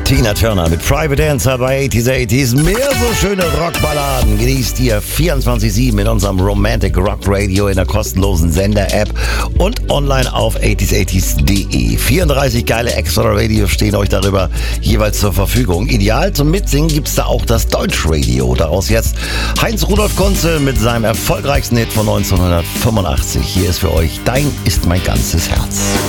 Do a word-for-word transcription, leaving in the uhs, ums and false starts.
Tina Turner mit Private Dancer bei achtziger achtziger. Mehr so schöne Rockballaden genießt ihr vierundzwanzig sieben in unserem Romantic Rock Radio in der kostenlosen Sender-App und online auf achtziger achtziger punkt de. vierunddreißig geile Extra-Radios stehen euch darüber jeweils zur Verfügung. Ideal zum Mitsingen gibt's da auch das Deutsch-Radio. Daraus jetzt Heinz-Rudolf Kunze mit seinem erfolgreichsten Hit von neunzehnhundertfünfundachtzig. Hier ist für euch Dein ist mein ganzes Herz.